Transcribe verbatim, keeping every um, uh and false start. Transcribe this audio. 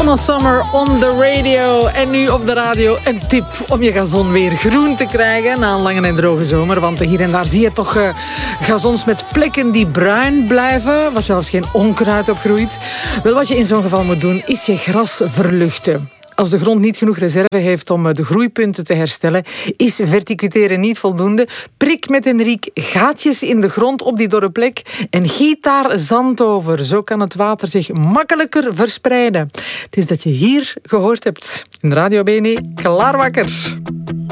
Donna Summer on the radio. En nu op de radio een tip om je gazon weer groen te krijgen na een lange en droge zomer. Want hier en daar zie je toch uh, gazons met plekken die bruin blijven, waar zelfs geen onkruid op groeit. Wel, wat je in zo'n geval moet doen, is je gras verluchten. Als de grond niet genoeg reserve heeft om de groeipunten te herstellen, is verticuteren niet voldoende. Prik met een riek gaatjes in de grond op die dorre plek en giet daar zand over. Zo kan het water zich makkelijker verspreiden. Het is dat je hier gehoord hebt. In Radio B N E, klaar wakker.